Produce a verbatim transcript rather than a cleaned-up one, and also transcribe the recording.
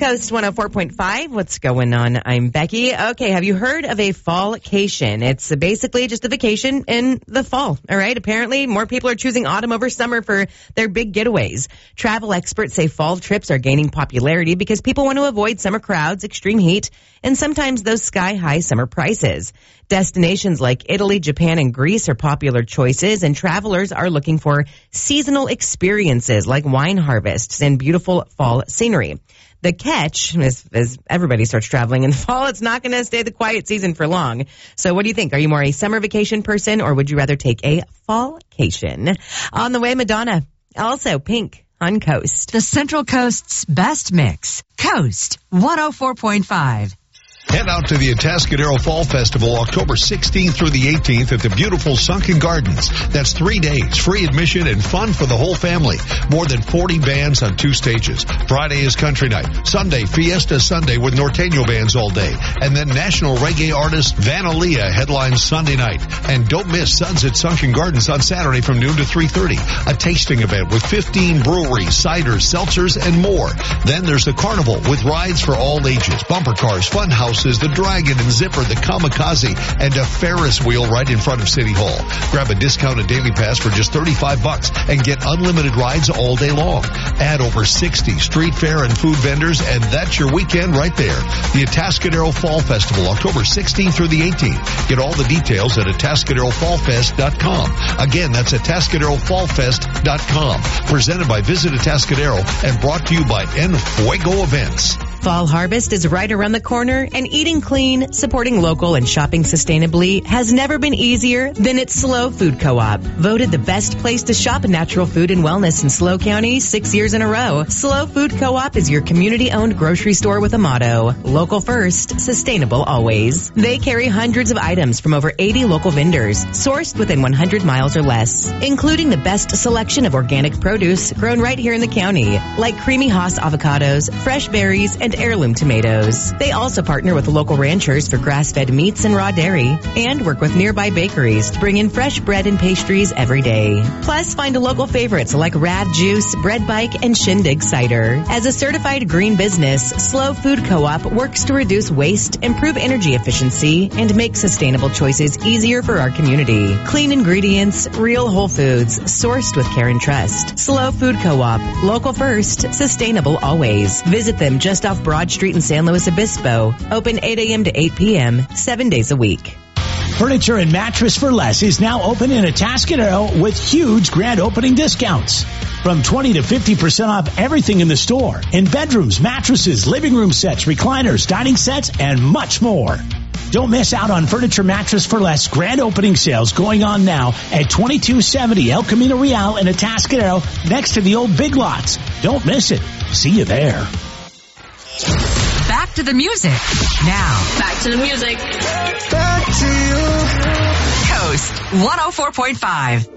Coast one oh four point five. What's going on? I'm Becky. Okay, have you heard of a fallcation? It's basically just a vacation in the fall, all right? Apparently, more people are choosing autumn over summer for their big getaways. Travel experts say fall trips are gaining popularity because people want to avoid summer crowds, extreme heat, and sometimes those sky-high summer prices. Destinations like Italy, Japan, and Greece are popular choices, and travelers are looking for seasonal experiences like wine harvests and beautiful fall scenery. The catch is, as everybody starts traveling in the fall, it's not going to stay the quiet season for long. So what do you think? Are you more a summer vacation person, or would you rather take a fallcation? On the way, Madonna. Also, Pink on Coast. The Central Coast's best mix. Coast one oh four point five. Head out to the Atascadero Fall Festival October sixteenth through the eighteenth at the beautiful Sunken Gardens. That's three days, free admission and fun for the whole family. More than forty bands on two stages. Friday is country night. Sunday, Fiesta Sunday with Norteño bands all day. And then national reggae artist Vanalia headlines Sunday night. And don't miss Suns at Sunken Gardens on Saturday from noon to three thirty. A tasting event with fifteen breweries, ciders, seltzers, and more. Then there's the carnival with rides for all ages, bumper cars, fun houses, the Dragon and Zipper, the Kamikaze, and a Ferris wheel right in front of City Hall. Grab a discounted daily pass for just thirty-five bucks and get unlimited rides all day long. Add over sixty street fair and food vendors, and that's your weekend right there. The Atascadero Fall Festival, October sixteenth through the eighteenth. Get all the details at atascadero fall fest dot com. Again, that's atascadero fall fest dot com. Presented by Visit Atascadero and brought to you by En Fuego Events. Fall harvest is right around the corner, and eating clean, supporting local, and shopping sustainably has never been easier than at SLO Food Co-op. Voted the best place to shop natural food and wellness in SLO County six years in a row. SLO Food Co-op is your community-owned grocery store with a motto: local first, sustainable always. They carry hundreds of items from over eighty local vendors, sourced within one hundred miles or less, including the best selection of organic produce grown right here in the county, like Creamy Haas avocados, fresh berries, and heirloom tomatoes. They also partner with local ranchers for grass-fed meats and raw dairy, and work with nearby bakeries to bring in fresh bread and pastries every day. Plus, find local favorites like Rad Juice, Bread Bike, and Shindig Cider. As a certified green business, SLO Food Co-op works to reduce waste, improve energy efficiency, and make sustainable choices easier for our community. Clean ingredients, real whole foods, sourced with care and trust. SLO Food Co-op, local first, sustainable always. Visit them just off Broad Street in San Luis Obispo. Open eight a.m. to eight p.m., seven days a week. Furniture and Mattress for Less is now open in Atascadero with huge grand opening discounts. From twenty to fifty percent off everything in the store. In bedrooms, mattresses, living room sets, recliners, dining sets, and much more. Don't miss out on Furniture Mattress for Less grand opening sales going on now at twenty-two seventy El Camino Real in Atascadero next to the old Big Lots. Don't miss it. See you there. Back to the music. Now. Back to the music. Back to you. Coast one oh four point five.